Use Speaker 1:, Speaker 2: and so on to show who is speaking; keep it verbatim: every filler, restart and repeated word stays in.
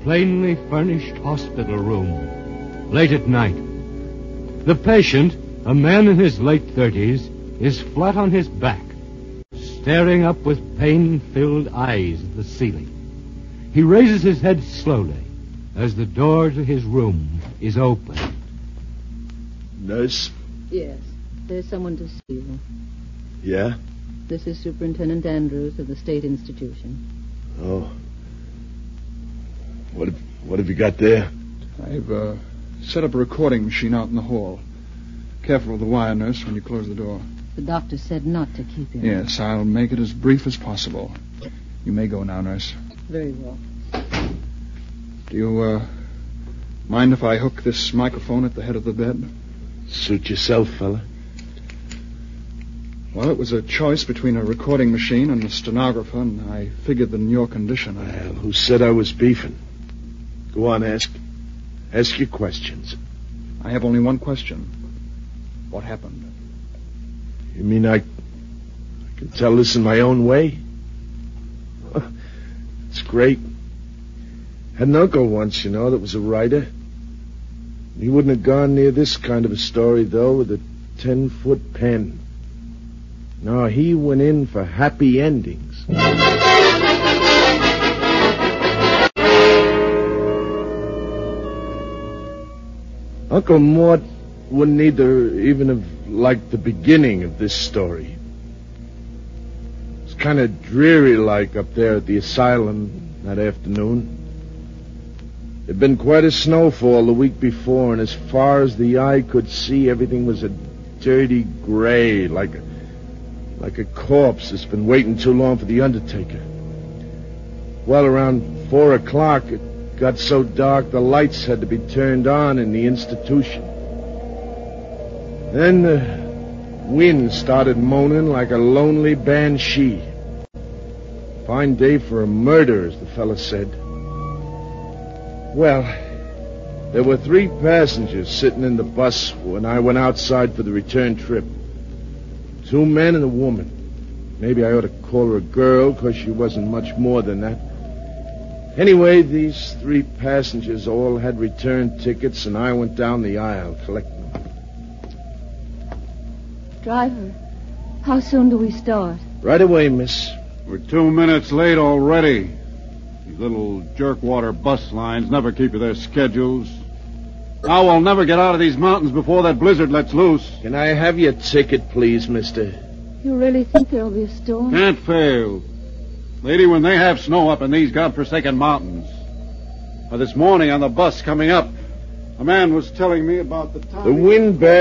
Speaker 1: plainly furnished hospital room, late at night. The patient, a man in his late thirties, is flat on his back, staring up with pain-filled eyes at the ceiling. He raises his head slowly as the door to his room is opened.
Speaker 2: Nurse?
Speaker 3: Yes, there's someone to see you.
Speaker 2: Yeah?
Speaker 3: This is Superintendent Andrews of the State Institution.
Speaker 2: Oh. What have, what have you got there?
Speaker 4: I've uh, set up a recording machine out in the hall. Careful with the wire, nurse, when you close the door.
Speaker 3: The doctor said not to keep him.
Speaker 4: Yes, I'll make it as brief as possible. You may go now, nurse.
Speaker 3: Very well.
Speaker 4: Do you, uh, mind if I hook this microphone at the head of the bed?
Speaker 2: Suit yourself, fella.
Speaker 4: Well, it was a choice between a recording machine and a stenographer, and I figured that in your condition... I...
Speaker 2: Well, who said I was beefing? Go on, ask. Ask your questions.
Speaker 4: I have only one question. What happened?
Speaker 2: You mean I, I can tell this in my own way? It's great. Had an uncle once, you know, that was a writer. He wouldn't have gone near this kind of a story, though, with a ten-foot pen. No, he went in for happy endings. Uncle Mort wouldn't either even have liked the beginning of this story. It was kind of dreary-like up there at the asylum that afternoon. There'd been quite a snowfall the week before, and as far as the eye could see, everything was a dirty gray, like a, like a corpse that's been waiting too long for the undertaker. Well, around four o'clock, it got so dark the lights had to be turned on in the institution. Then the wind started moaning like a lonely banshee. Fine day for a murder, as the fella said. Well, there were three passengers sitting in the bus when I went outside for the return trip. Two men and a woman. Maybe I ought to call her a girl, because she wasn't much more than that. Anyway, these three passengers all had return tickets, and I went down the aisle collecting them.
Speaker 3: Driver, how soon do we start?
Speaker 2: Right away, miss.
Speaker 5: We're two minutes late already. These little jerkwater bus lines never keep to their schedules. Now we'll never get out of these mountains before that blizzard lets loose.
Speaker 2: Can I have your ticket, please, mister?
Speaker 3: You really think there'll be a storm?
Speaker 5: Can't fail. Lady, when they have snow up in these godforsaken mountains. Now, this morning on the bus coming up, a man was telling me about the time...
Speaker 2: The wind